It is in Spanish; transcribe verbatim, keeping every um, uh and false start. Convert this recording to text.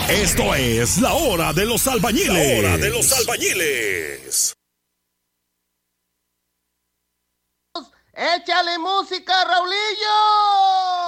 Esto es la hora de los albañiles. La hora de los albañiles. ¡Échale música, Raulillo!